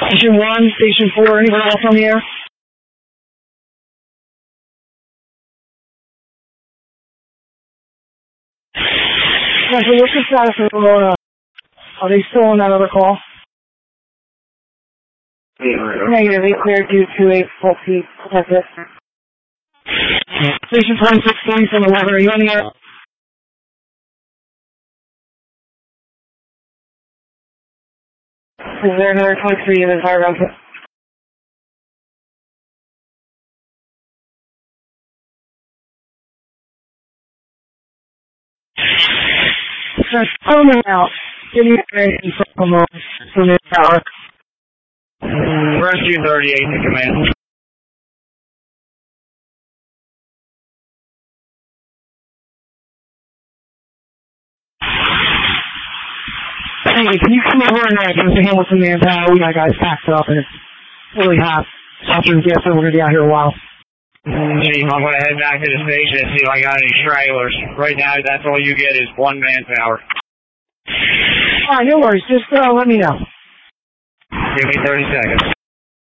Station 1, Station 4, anyone else on the air? Yeah, so what's the status of Aurora? Are they still on that other call? Negative, they cleared due to a faulty protector. Station 26, going from the weather, are you on the air? Is there another 23 in the entire round trip? Sir, phone me out. Give me information from the tower. Rescue 38 to command. Hey, can you come over and give us a hand with some manpower? We got guys packed up and it's really hot. After we get there, we're going to be out here a while. I'm going to head back to the station and see if I got any trailers. Right now, that's all you get is one manpower. Alright, no worries. Just let me know. Give me 30 seconds.